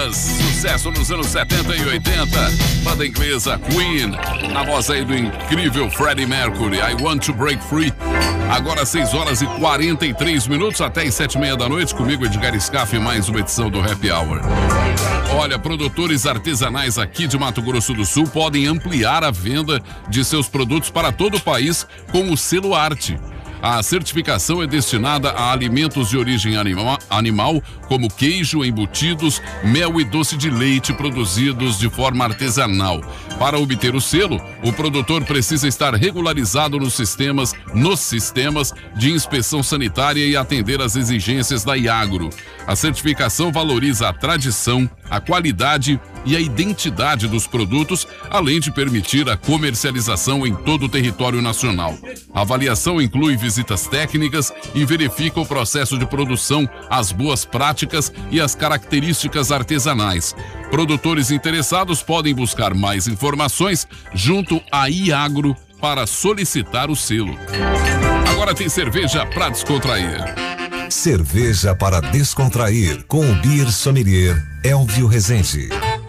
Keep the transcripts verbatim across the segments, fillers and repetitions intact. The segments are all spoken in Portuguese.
Bananas, sucesso nos anos setenta e oitenta. Banda inglesa Queen, na voz aí do incrível Freddie Mercury, I Want to Break Free. Agora seis horas e quarenta e três minutos, até as sete e meia da noite, comigo Edgar Scaff, mais uma edição do Happy Hour. Olha, produtores artesanais aqui de Mato Grosso do Sul podem ampliar a venda de seus produtos para todo o país com o selo Arte. A certificação é destinada a alimentos de origem anima- animal, como queijo, embutidos, mel e doce de leite produzidos de forma artesanal. Para obter o selo, o produtor precisa estar regularizado nos sistemas, nos sistemas de inspeção sanitária e atender às exigências da Iagro. A certificação valoriza a tradição, a qualidade e a identidade dos produtos, além de permitir a comercialização em todo o território nacional. A avaliação inclui visitas técnicas e verifica o processo de produção, as boas práticas e as características artesanais. Produtores interessados podem buscar mais informações junto à Iagro para solicitar o selo. Agora tem cerveja para descontrair. Cerveja para descontrair com o Beer Sommelier Elvio Rezende.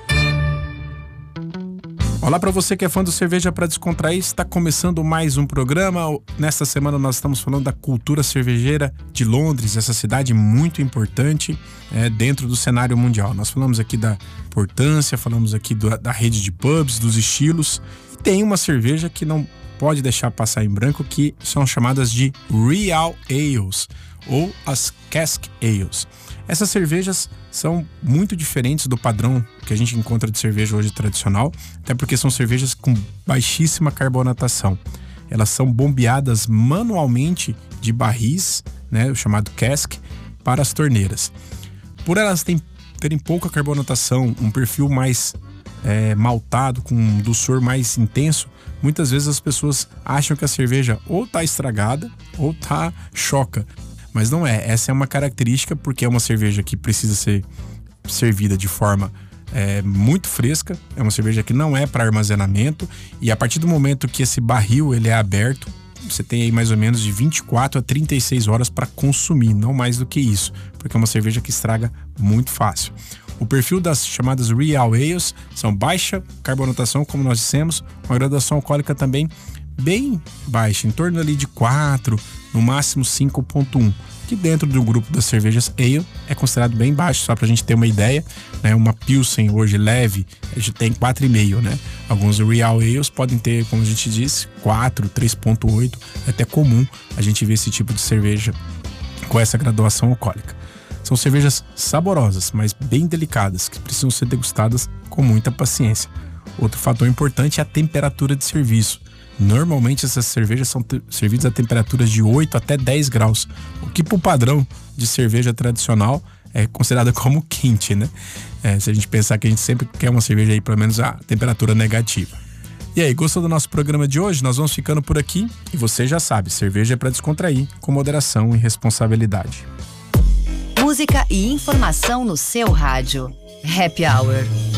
Olá para você que é fã do Cerveja para Descontrair, está começando mais um programa. Nesta semana nós estamos falando da cultura cervejeira de Londres, essa cidade muito importante é, dentro do cenário mundial. Nós falamos aqui da importância, falamos aqui do, da rede de pubs, dos estilos. E tem uma cerveja que não pode deixar passar em branco, que são chamadas de Real Ales, ou as Cask Ales. Essas cervejas são muito diferentes do padrão que a gente encontra de cerveja hoje tradicional, até porque são cervejas com baixíssima carbonatação. Elas são bombeadas manualmente de barris, né, o chamado cask, para as torneiras. Por elas terem, terem pouca carbonatação, um perfil mais é, maltado, com um dulçor mais intenso, muitas vezes as pessoas acham que a cerveja ou está estragada ou está choca. Mas não é, essa é uma característica porque é uma cerveja que precisa ser servida de forma é, muito fresca, é uma cerveja que não é para armazenamento, e a partir do momento que esse barril ele é aberto, você tem aí mais ou menos de vinte e quatro a trinta e seis horas para consumir, não mais do que isso, porque é uma cerveja que estraga muito fácil. O perfil das chamadas Real Ales são baixa carbonatação, como nós dissemos, uma graduação alcoólica também bem baixa, em torno ali de quatro, no máximo cinco ponto um, que dentro do grupo das cervejas Ale é considerado bem baixo, só pra gente ter uma ideia, né? Uma Pilsen hoje leve, a gente tem quatro vírgula cinco, né? Alguns Real Ales podem ter, como a gente disse, quatro, três ponto oito, é até comum a gente ver esse tipo de cerveja com essa graduação alcoólica. São cervejas saborosas, mas bem delicadas, que precisam ser degustadas com muita paciência. Outro fator importante é a temperatura de serviço. Normalmente essas cervejas são te- servidas a temperaturas de oito até dez graus, o que para o padrão de cerveja tradicional é considerada como quente, né? É, se a gente pensar que a gente sempre quer uma cerveja aí pelo menos a temperatura negativa. E aí, gostou do nosso programa de hoje? Nós vamos ficando por aqui e você já sabe, cerveja é para descontrair, com moderação e responsabilidade. Música e informação no seu rádio. Happy Hour.